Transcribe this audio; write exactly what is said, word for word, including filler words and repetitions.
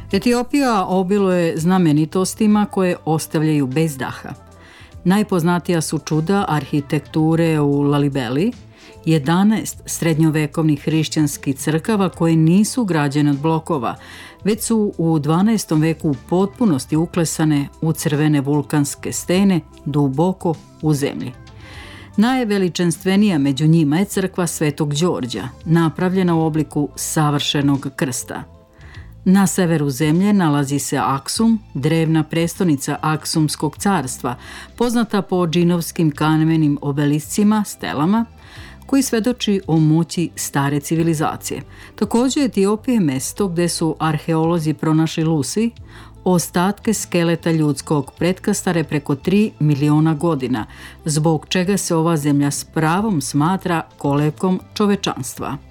Etiopija obiluje znamenitostima koje ostavljaju bez daha. Najpoznatija su čuda arhitekture u Lalibeli, jedanaest srednjovekovnih hrišćanskih crkava koje nisu građene od blokova, već su u dvanaestom veku u potpunosti uklesane u crvene vulkanske stene duboko u zemlji. Najveličanstvenija među njima je crkva Svetog Đorđa, napravljena u obliku savršenog krsta. Na severu zemlje nalazi se Aksum, drevna prestonica Aksumskog carstva, poznata po džinovskim kamenim obeliscima, stelama, koji svedoči o moći stare civilizacije. Također Etiopija je mesto gde su arheolozi pronašli Lusi, ostatke skeleta ljudskog pretka stare preko tri miliona godina, zbog čega se ova zemlja s pravom smatra kolevkom čovečanstva.